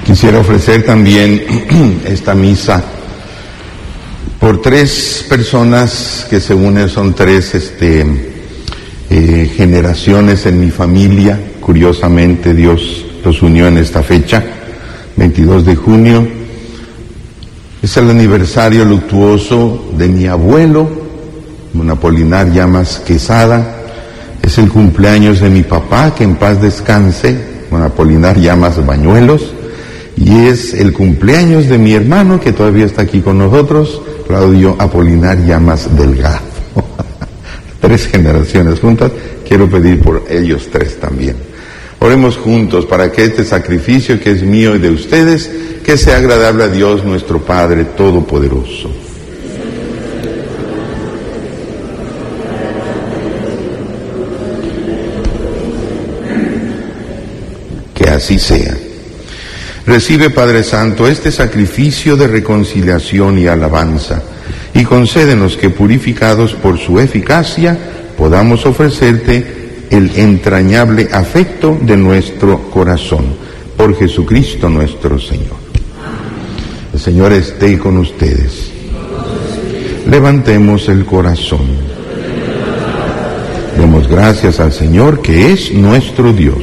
Quisiera ofrecer también esta misa por tres personas que se unen, son tres generaciones en mi familia. Curiosamente Dios los unió en esta fecha, 22 de junio. Es el aniversario luctuoso de mi abuelo, don Apolinar Llamas Quesada. Es el cumpleaños de mi papá, que en paz descanse, don Apolinar Llamas Bañuelos. Y es el cumpleaños de mi hermano, que todavía está aquí con nosotros, Claudio Apolinar Llamas Delgado. Tres generaciones juntas. Quiero pedir por ellos tres también. Oremos juntos para que este sacrificio que es mío y de ustedes, que sea agradable a Dios nuestro Padre Todopoderoso. Que así sea. Recibe, Padre Santo, este sacrificio de reconciliación y alabanza, y concédenos que, purificados por su eficacia, podamos ofrecerte el entrañable afecto de nuestro corazón. Por Jesucristo nuestro Señor. El Señor esté con ustedes. Levantemos el corazón. Demos gracias al Señor, que es nuestro Dios.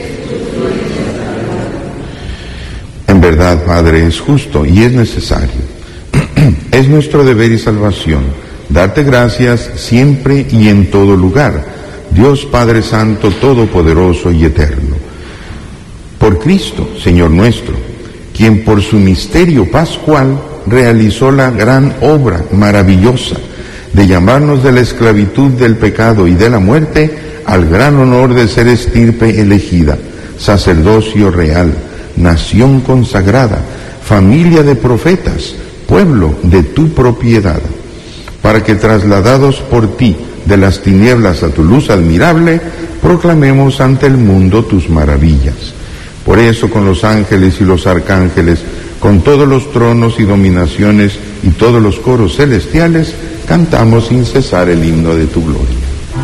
En verdad, Padre, es justo y es necesario. Es nuestro deber y salvación darte gracias siempre y en todo lugar, Dios Padre Santo, Todopoderoso y Eterno. Por Cristo, Señor nuestro, quien por su misterio pascual realizó la gran obra maravillosa de llamarnos de la esclavitud del pecado y de la muerte al gran honor de ser estirpe elegida, sacerdocio real, nación consagrada, familia de profetas, pueblo de tu propiedad, para que trasladados por ti de las tinieblas a tu luz admirable, proclamemos ante el mundo tus maravillas. Por eso, con los ángeles y los arcángeles, con todos los tronos y dominaciones y todos los coros celestiales, cantamos sin cesar el himno de tu gloria.